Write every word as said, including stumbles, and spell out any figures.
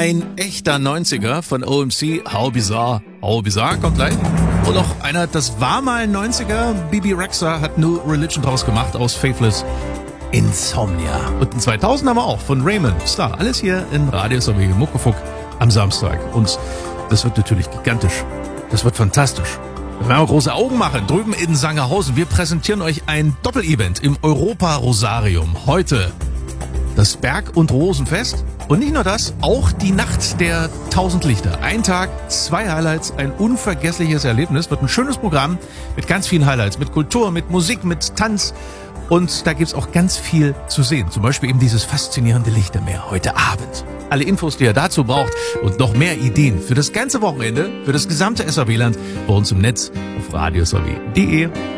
Ein echter neunziger von O M C, How Bizarre. How Bizarre kommt gleich. Und noch einer, das war mal ein neunziger, Bebe Rexha hat New Religion draus gemacht aus Faithless. Insomnia. Und in zweitausend haben wir auch von Raymond Star. Alles hier in Radio S R W Muckefuck am Samstag. Und das wird natürlich gigantisch. Das wird fantastisch. Wir werden große Augen machen, drüben in Sangerhausen. Wir präsentieren euch ein Doppel-Event im Europa-Rosarium. Heute das Berg- und Rosenfest. Und nicht nur das, auch die Nacht der tausend Lichter. Ein Tag, zwei Highlights, ein unvergessliches Erlebnis. Wird ein schönes Programm mit ganz vielen Highlights, mit Kultur, mit Musik, mit Tanz. Und da gibt's auch ganz viel zu sehen. Zum Beispiel eben dieses faszinierende Lichtermeer heute Abend. Alle Infos, die ihr dazu braucht und noch mehr Ideen für das ganze Wochenende, für das gesamte S R W-Land bei uns im Netz auf radio s r w punkt d e.